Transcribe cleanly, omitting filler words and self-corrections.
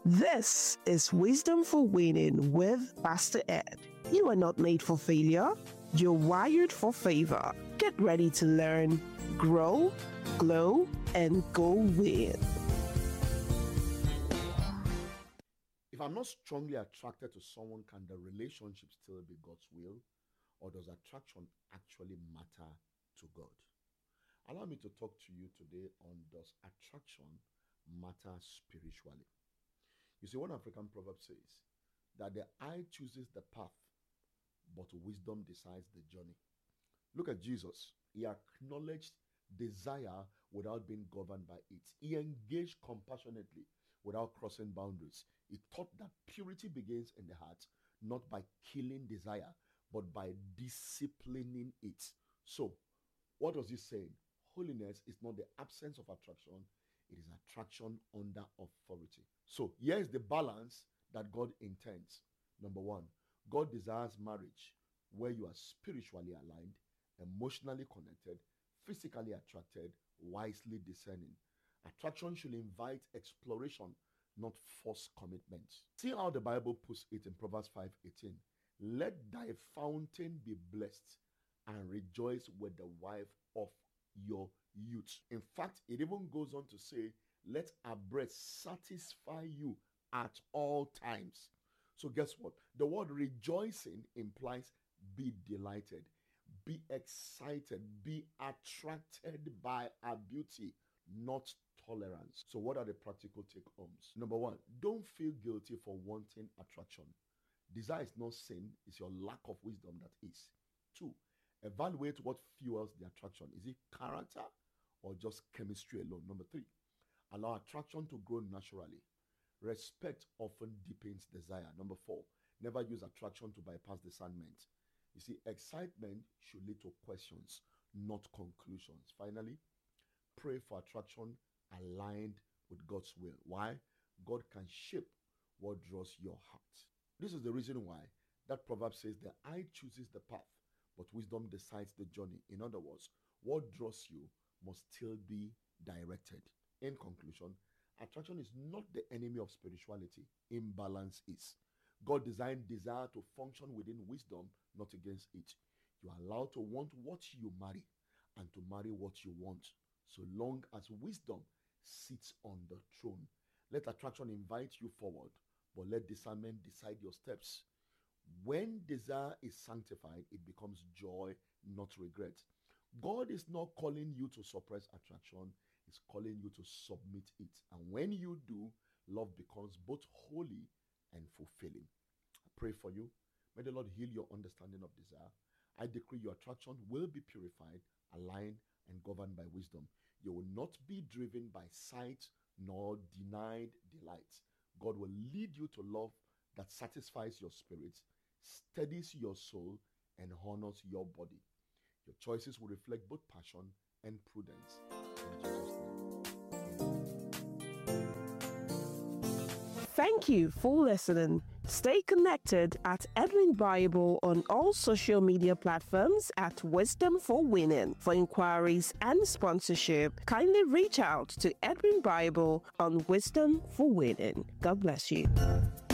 This is Wisdom for Winning with Pastor Ed. You are not made for failure. You're wired for favor. Get ready to learn, grow, glow, and go win. If I'm not strongly attracted to someone, can the relationship still be God's will? Or does attraction actually matter to God? Allow me to talk to you today on, does attraction matter spiritually? You see, one African proverb says that the eye chooses the path, but wisdom decides the journey. Look at Jesus. He acknowledged desire without being governed by it. He engaged compassionately without crossing boundaries. He taught that purity begins in the heart, not by killing desire, but by disciplining it. So, what was he saying? Holiness is not the absence of attraction, it is attraction under authority. So, here is the balance that God intends. Number one, God desires marriage where you are spiritually aligned, emotionally connected, physically attracted, wisely discerning. Attraction should invite exploration, not force commitment. See how the Bible puts it in Proverbs 5:18. Let thy fountain be blessed and rejoice with the wife of your youth. In fact, it even goes on to say, let our breast satisfy you at all times. So guess what? The word rejoicing implies be delighted, be excited, be attracted by our beauty, not tolerance. So what are the practical take-homes? Number one, don't feel guilty for wanting attraction. Desire is not sin, it's your lack of wisdom that is. Two, evaluate what fuels the attraction. Is it character or just chemistry alone? Number three, allow attraction to grow naturally. Respect often deepens desire. Number four, never use attraction to bypass discernment. You see, excitement should lead to questions, not conclusions. Finally, pray for attraction aligned with God's will. Why? God can shape what draws your heart. This is the reason why that proverb says the eye chooses the path, but wisdom decides the journey. In other words, what draws you must still be directed. In conclusion, attraction is not the enemy of spirituality. Imbalance is. God designed desire to function within wisdom, not against it. You are allowed to want what you marry and to marry what you want, so long as wisdom sits on the throne. Let attraction invite you forward, but let discernment decide your steps. When desire is sanctified, it becomes joy, not regret. God is not calling you to suppress attraction, He's calling you to submit it. And when you do, love becomes both holy and fulfilling. I pray for you. May the Lord heal your understanding of desire. I decree your attraction will be purified, aligned, and governed by wisdom. You will not be driven by sight nor denied delight. God will lead you to love that satisfies your spirit, steadies your soul, and honors your body. Your choices will reflect both passion and prudence. In Jesus' name. Thank you for listening. Stay connected at Edwin Bible on all social media platforms at Wisdom for Winning. For inquiries and sponsorship, kindly reach out to Edwin Bible on Wisdom for Winning. God bless you.